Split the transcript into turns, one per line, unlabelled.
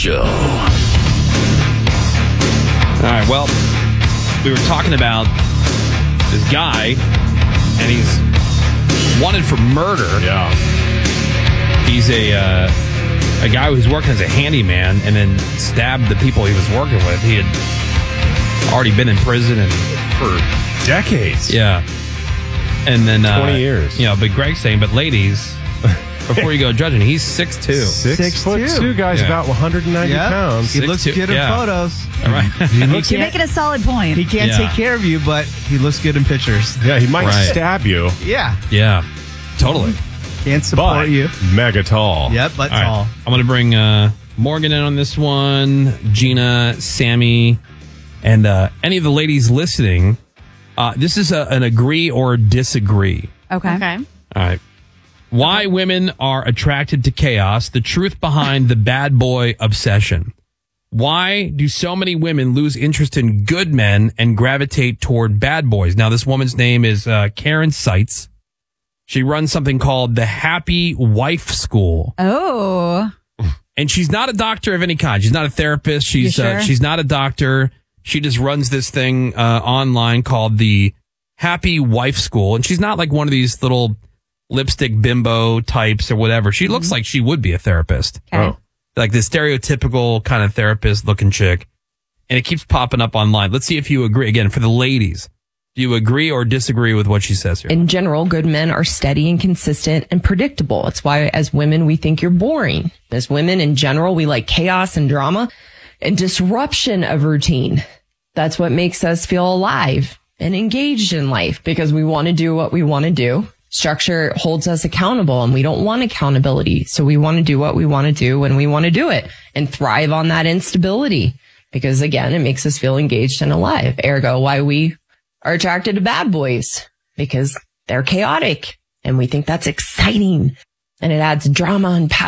Show.
All right, well, we were talking about this guy, and he's wanted for murder.
Yeah.
He's a guy who's working as a handyman and then stabbed the people he was working with. He had already been in prison and
For decades.
yeah. And then
20 years.
But Greg's saying, but ladies, before you go judging, he's 6'2".
6'2" guy's
Yeah.
about 190 pounds.
He looks
6'2",
good in
yeah.
photos.
All right.
You're making a solid point.
He can't
Yeah.
take care of you, but he looks good in pictures.
Yeah, he might
Right.
stab you,
Yeah.
Yeah, totally.
Can't support
but
you.
mega tall.
Yep, but
All right.
tall.
I'm going to bring Morgan in on this one, Gina, Sammy, and any of the ladies listening. This is an agree or disagree.
Okay.
All right. Why women are attracted to chaos, the truth behind the bad boy obsession. Why do so many women lose interest in good men and gravitate toward bad boys? Now, this woman's name is Karen Seitz. She runs something called the Happy Wife School.
Oh.
And she's not a doctor of any kind. She's not a therapist. She's
sure?
She's not a doctor. She just runs this thing online called the Happy Wife School. And she's not like one of these little lipstick bimbo types or whatever. She looks like she would be a therapist.
Okay.
Oh.
Like the stereotypical kind of therapist looking chick. And it keeps popping up online. Let's see if you agree. Again, for the ladies, do you agree or disagree with what she says here?
In general, good men are steady and consistent and predictable. It's why as women, we think you're boring. As women in general, we like chaos and drama and disruption of routine. That's what makes us feel alive and engaged in life because we want to do what we want to do. Structure holds us accountable and we don't want accountability. So we want to do what we want to do when we want to do it and thrive on that instability because again, it makes us feel engaged and alive. Ergo, why we are attracted to bad boys because they're chaotic and we think that's exciting and it adds drama and